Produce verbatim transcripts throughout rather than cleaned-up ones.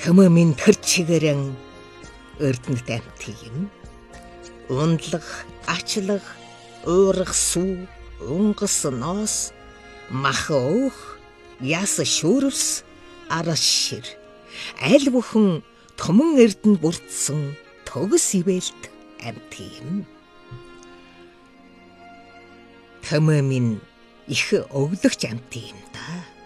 Төмөө минь тэр чигээрэн эрдэнэт амт юм. Ундлах, ачлах, уурах сүү, унгас ноос, мах өөх, яс шүүрвс, арас шир. Аль бүхэн томон эрдэнд бүрдсэн төгс ивэлт амт юм. Төмөө минь их өглөгч амт юм да.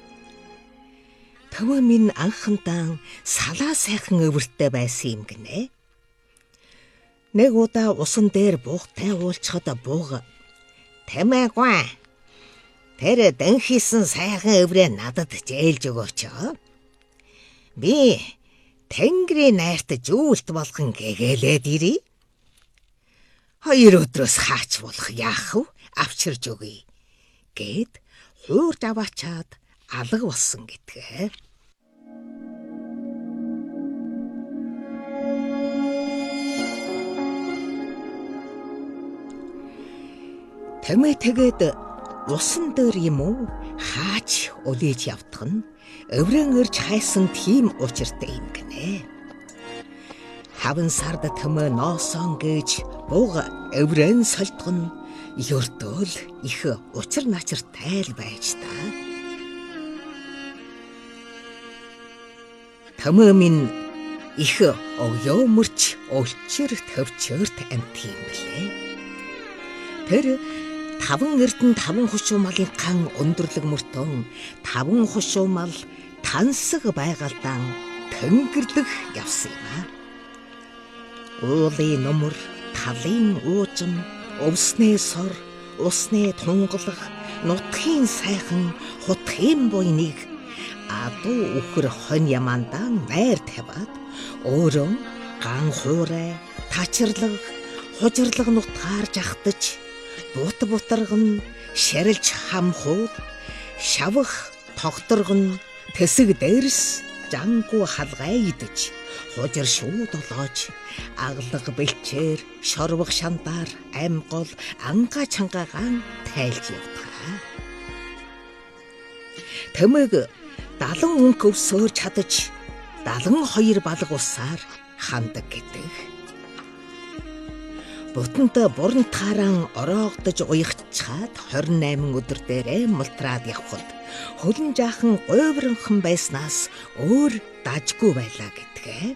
Төмөө минь анхандаа салаа сайхан өвөртэй байсан юм гинэ. Нэг удаа усан дээр буугтай уулзахад бууга "Тэмээгүй. Тэр дэнхийсэн сайхан өврөө надад зээлж өгөөч. Би Тэнгэрийн найрт жүүлт болгон гээгэлээд ирье. Хоёр өдрөөс хаач болох яах вэ? Авчирж өгье" гэд хуурж аваачаад алга болсон гэдгээ. Төмөө тэгээд усан дээр юм уу хаач улиж явдах нь өврөн ирж хайсан тийм учиртай юм гинэ. Хаван сард төмөө ноосон гэж бууга өврөн солдгон ёртөөл их учир начиртай л байж та. Төмөө минь их өгөөмөрч өлчөр төвчөрт амт юм лээ. Тэр таван эрдэн таван хушуу малын ган өндөрлөг мөртөн таван хушуу мал тансаг байгальдан төнгэрлөх явсан юм а. Уулын нөмөр, талын уужим, өвснээ сор, усны тунгалах, нутгийн сайхан хутгийн буйныг адуу өхөр хон ямандан байр тавиад өөрөө ган хуурай, тачирлаг, хужирлаг нутгаар жахтаж бут бутарган шарилж хамхуул шавах тогторгон тэсэг дээрс жангу халгай идэж хужир шууд олоож аглаг бэлчээр шорвох шантаар амгол анга чангаагаан тайлж явдгаа. Төмөг далан өнг өвсөөр чадаж далан хоёр балга усаар хандаг гэдэг. Бутанта буран тааран ороогдож уягчаад двадцать восемь өдөр дээрээ мултраад явхад хөлн жаахан гойвронхон байснаас өөр дажгүй байлаа гэдгээ.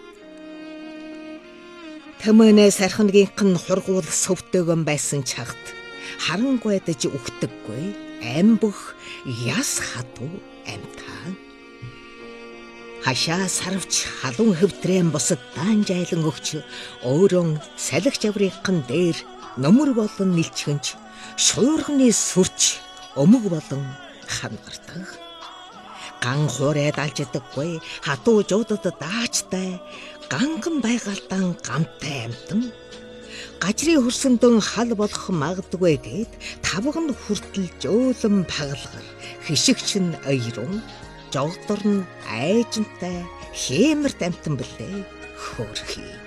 Төмөнөө сархингийн хургуул сөвтөөгөн байсан чагт харангуйдаж үхдэггүй амбөх яс хатуу амтаа. Хашаа сарвч халуун хөвтрээн босод даан жайлан өгч өөрөө салхич аврынхан дээр нөмөр болон нэлчгэнч шуурганы сүрч өмг болон хангардаг. Ган хуурайд алждаггүй хатуу жуудад даачтай ганган байгальтан гамтай амтан гажрын хөрсөндөн хал болох магадгүй гэд тавган хүртэл жөөлөн пагалгар хишигч нь ойрон жогдор нь айжантай хэмэрт амтан билээ хөөрхий.